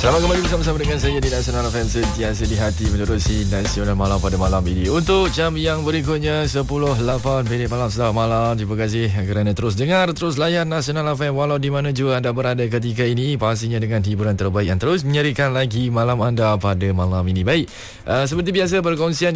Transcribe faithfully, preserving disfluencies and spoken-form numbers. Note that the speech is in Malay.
Selamat kembali bersama-sama dengan saya di Nasional F M, sentiasa di hati menerusi Nasional Malam pada malam ini. Untuk jam yang berikutnya sepuluh lapan minit malam. Selamat malam. Terima kasih kerana terus dengar, terus layan Nasional F M walau di mana juga anda berada ketika ini. Pastinya dengan hiburan terbaik yang terus menyerikan lagi malam anda pada malam ini. Baik, uh, seperti biasa perkongsian